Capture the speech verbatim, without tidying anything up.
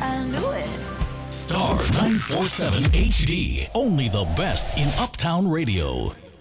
I knew it. Star nine forty-seven H D. Only the best in Uptown Radio.